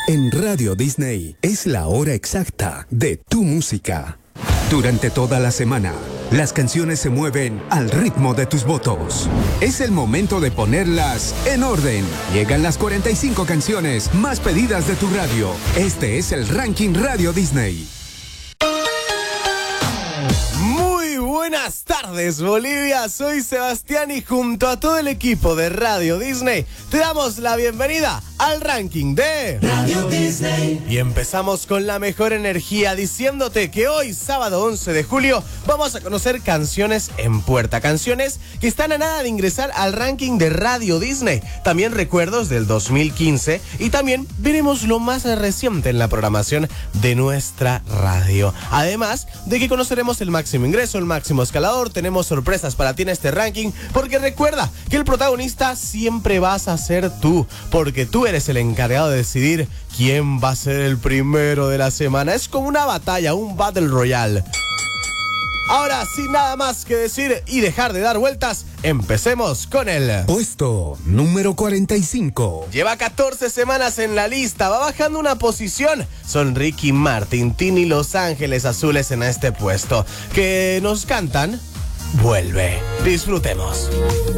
En Radio Disney es la hora exacta de tu música. Durante toda la semana, las canciones se mueven al ritmo de tus votos. Es el momento de ponerlas en orden. Llegan las 45 canciones más pedidas de tu radio. Este es el Ranking Radio Disney. Buenas tardes, Bolivia. Soy Sebastián y junto a todo el equipo de Radio Disney te damos la bienvenida al ranking de Radio Disney. Y empezamos con la mejor energía diciéndote que hoy, sábado 11 de julio, vamos a conocer canciones en puerta. Canciones que están a nada de ingresar al ranking de Radio Disney. También recuerdos del 2015 y también veremos lo más reciente en la programación de nuestra radio. Además de que conoceremos el máximo ingreso, el máximo escalador, tenemos sorpresas para ti en este ranking, porque recuerda que el protagonista siempre vas a ser tú, porque tú eres el encargado de decidir quién va a ser el primero de la semana. Es como una batalla, un Battle Royale. Ahora, sin nada más que decir y dejar de dar vueltas, empecemos con el puesto número 45. Lleva 14 semanas en la lista, va bajando una posición. Son Ricky Martin, Tini, Los Ángeles Azules en este puesto, que nos cantan Vuelve. Disfrutemos.